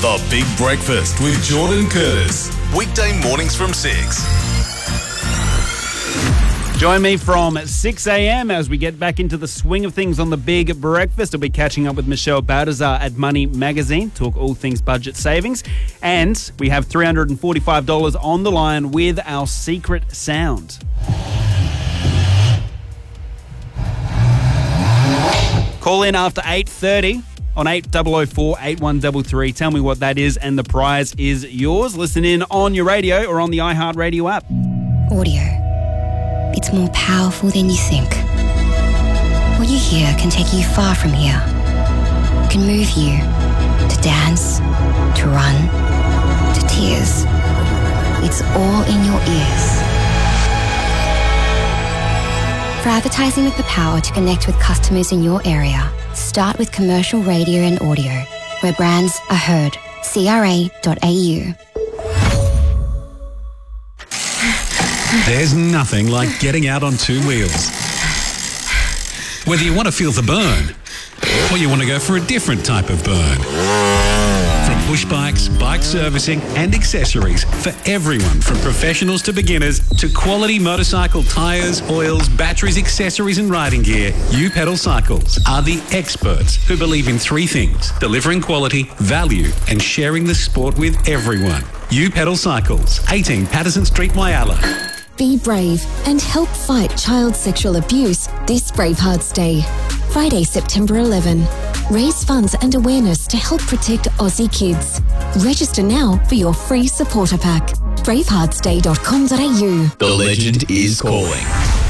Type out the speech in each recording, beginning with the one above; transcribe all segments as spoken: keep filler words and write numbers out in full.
The Big Breakfast with Jordan Curtis. Weekday mornings from six. Join me from six a.m. as we get back into the swing of things on The Big Breakfast. I'll be catching up with Michelle Baltazar at Money Magazine, talk all things budget savings. And we have three hundred forty-five dollars on the line with our secret sound. Call in after eight thirty on eight oh four, eight one three three. Tell me what that is and the prize is yours. Listen in on your radio or on the iHeartRadio app. Audio. It's more powerful than you think. What you hear can take you far from here. It can move you to dance, to run, to tears. It's all in your ears. For advertising with the power to connect with customers in your area, start with commercial radio and audio, where brands are heard. C R A dot A U. There's nothing like getting out on two wheels. Whether you want to feel the burn or you want to go for a different type of burn. From push bikes, bike servicing and accessories for everyone from professionals to beginners to quality motorcycle tyres, oils, batteries, accessories and riding gear, U-Pedal Cycles are the experts who believe in three things: delivering quality, value and sharing the sport with everyone. U-Pedal Cycles, eighteen Patterson Street, Wyala. Be brave and help fight child sexual abuse this Bravehearts Day. Friday, September eleventh. Raise funds and awareness to help protect Aussie kids. Register now for your free supporter pack. bravehearts day dot com dot a u. The legend is calling.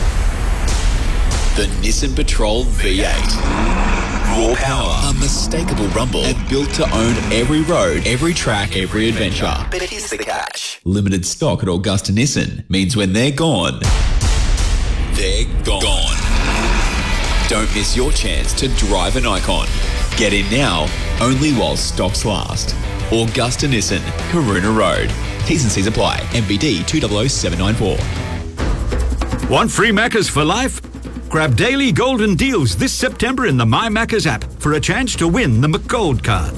The Nissan Patrol V eight. Raw power, unmistakable rumble, and built to own every road, every track, every adventure. But here's the catch. Limited stock at Augusta Nissan means when they're gone, they're gone. Don't miss your chance to drive an icon. Get in now, only while stocks last. Augusta Nissan, Karuna Road. T's and C's apply. M V D two zero zero seven nine four. Want free Maccas for life? Grab daily golden deals this September in the My Maccas app for a chance to win the McGold card.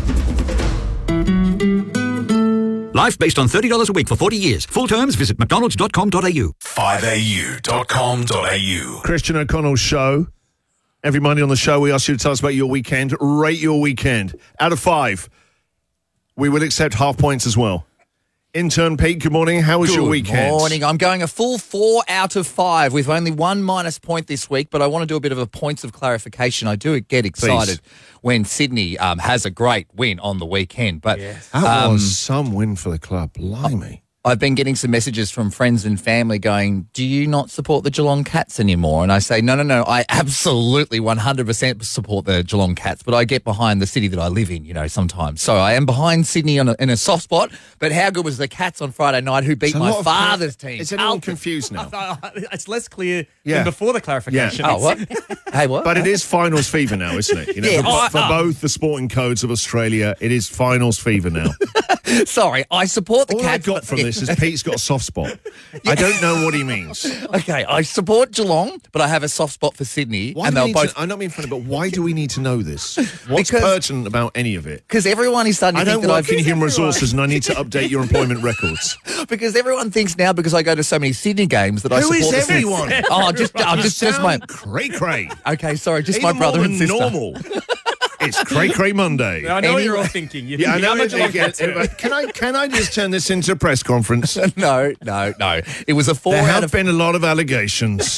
Life based on thirty dollars a week for forty years. Full terms, visit mcdonalds dot com dot a u. five a u dot com dot a u. Christian O'Connell's show. Every Monday on the show, we ask you to tell us about your weekend. Rate your weekend. Out of five, we will accept half points as well. Intern Pete, good morning. How was good your weekend? Good morning. I'm going a full four out of five with only one minus point this week, but I want to do a bit of a points of clarification. I do get excited Please. when Sydney um, has a great win on the weekend. But yes. That um, was some win for the club. Blimey. I've been getting some messages from friends and family going, do you not support the Geelong Cats anymore? And I say, no, no, no, I absolutely one hundred percent support the Geelong Cats, but I get behind the city that I live in, you know, sometimes. So I am behind Sydney on a, in a soft spot, but how good was the Cats on Friday night who beat my father's team? Is anyone confused now? It's less clear yeah. than before the clarification. Yeah. Oh, what? Hey, what? But it is finals fever now, isn't it? You know, yeah, for, oh, for oh. both the sporting codes of Australia, it is finals fever now. Sorry, I support the All Cats. I got from this is Pete's got a soft spot. Yeah. I don't know what he means. Okay, I support Geelong, but I have a soft spot for Sydney. Why and do we they'll need both. to, I'm not being funny, but why do we need to know this? What's Because- pertinent about any of it? Because everyone is starting to I think don't that work I've in human resources and I need to update your employment records. Because everyone thinks now, because I go to so many Sydney games, that I Who support is the everyone? Oh, just, oh, just, just my. cray cray. Okay, sorry, just Even my brother more and than sister. normal. It's cray cray Monday. I know what you're Anyway- all thinking. You Yeah, I think know. you're Geelong Again, Cats too. can I can I just turn this into a press conference? No, no, no. It was a four There out have of been a lot of allegations.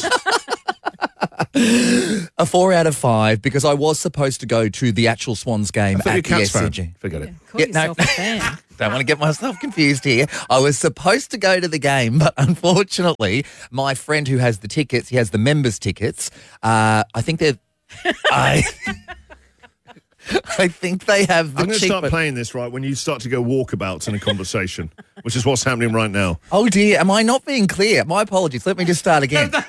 a four out of five because I was supposed to go to the actual Swans game I thought at you're the Cats S C fan. G. Forget it. Call Yeah, no. yourself a fan. Don't want to get myself confused here. I was supposed to go to the game, but unfortunately, my friend who has the tickets, he has the members' tickets. Uh, I think they're. I. I think they have the I'm going to start cheaper- playing this right when you start to go walkabouts in a conversation, which is what's happening right now. Oh dear, am I not being clear? My apologies. Let me just start again. No, no,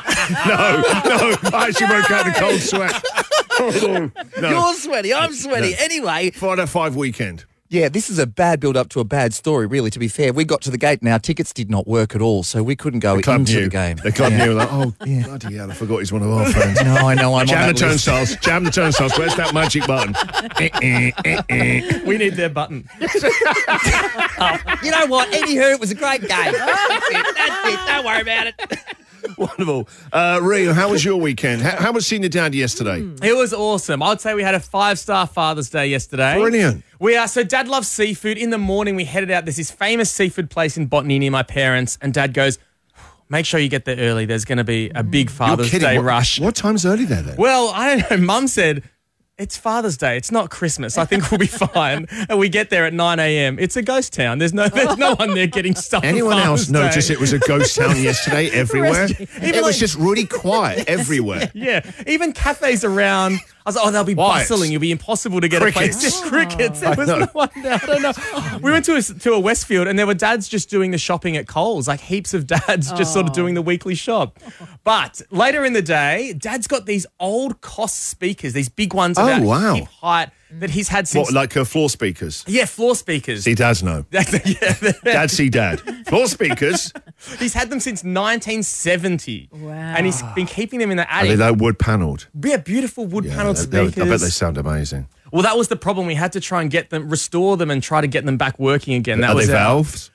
I actually broke out in a cold sweat. Oh, no. You're sweaty, I'm sweaty. No. Anyway, Four out of five weekend. Yeah, this is a bad build-up to a bad story, really, to be fair. We got to the gate and our tickets did not work at all, so we couldn't go The club into knew. the game. The club Yeah. knew, like, oh, bloody hell, I forgot he's one of our friends. No, I know. I'm Jam on the that list. turnstiles. Jam the turnstiles. Where's that magic button? Eh, eh, eh, eh. We need their button. You know what? Anywho, it was a great game. That's it. That's it. Don't worry about it. Wonderful. Uh, Rio, how was your weekend? How, how was seeing your dad yesterday? It was awesome. I'd say we had a five-star Father's Day yesterday. Brilliant. We are so Dad loves seafood. In the morning, we headed out. There's this famous seafood place in Botany near my parents, and Dad goes, "Make sure you get there early. There's going to be a big Father's You're kidding. Day what, rush." What time's early there then? Well, I don't know. Mum said, "It's Father's Day. It's not Christmas. I think we'll be fine." And we get there at nine a.m. It's a ghost town. There's no there's no one there getting stuff. Anyone on else Father's notice Day. it was a ghost town yesterday everywhere? Even It was like- just really quiet everywhere. Yeah, even cafes around. I was like, oh, they'll be Why? bustling. It'll be impossible to get Crickets. a place. Just crickets. There I was know. no one there. I don't know. We went to a, to a Westfield and there were dads just doing the shopping at Coles, like heaps of dads just sort of doing the weekly shop. But later in the day, Dad's got these old Koss speakers, these big ones Oh, about wow. hip height that he's had since. What, like uh, floor speakers? yeah, floor speakers. See, dads know. yeah, Dad see dad. Floor speakers. he's had them since nineteen seventy. Wow. And he's been keeping them in the Are they attic. like wood panelled? Yeah, beautiful wood panelled they- they- speakers. I bet they sound amazing. Well, that was the problem. We had to try and get them, restore them, and try to get them back working again. That Are was they our- valves?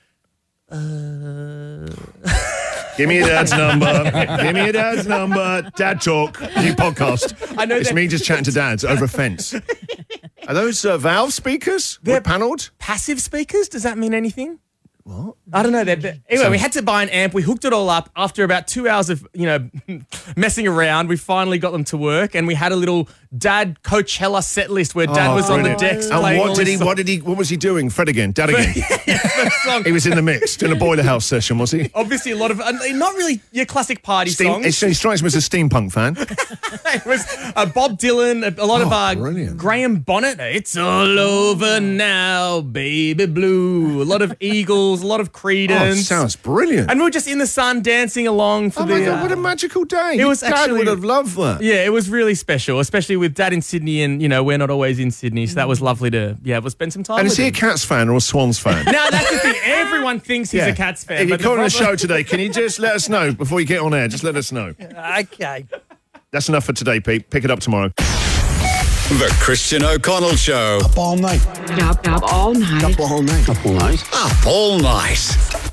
Give me your dad's number. Give me your dad's number. Dad talk. New podcast. I know It's they're- me just chatting to dads over a fence. Are those uh, valve speakers? They're- Wood panelled? passive speakers. Does that mean anything? What? I don't know. They're, they're- anyway, we had to buy an amp. We hooked it all up. After about two hours of you know messing around, we finally got them to work, and we had a little Dad Coachella set list where Dad Oh, was on the brilliant. decks And playing all what did his he? What did he? What was he doing? Fred again. Dad again. song. He was in the mix doing a boiler house session, was he? Obviously, a lot of uh, not really your classic party Steam, songs. he strikes me as a steampunk fan. It was uh, Bob Dylan, a, a lot of Oh, uh, brilliant. Graham Bonnet. It's all over now, baby blue. A lot of Eagles, a lot of Creedence. Oh, sounds brilliant. And we were just in the sun dancing along for Oh the. my God, uh, what a magical day. it was Dad actually- would have loved that. yeah, it was really special, especially with Dad in Sydney, and you know we're not always in Sydney, so that was lovely to yeah, we'll spend some time. And with is he a him. Cats fan or a Swans fan? No, that's the thing. Everyone thinks he's Yeah. a Cats fan. If you're but calling the problem- show today, can you just let us know before you get on air? Just let us know. Okay. That's enough for today, Pete. Pick it up tomorrow. The Christian O'Connell Show. Up all night. Up, up all night. Up all night. Up all night. Up all night.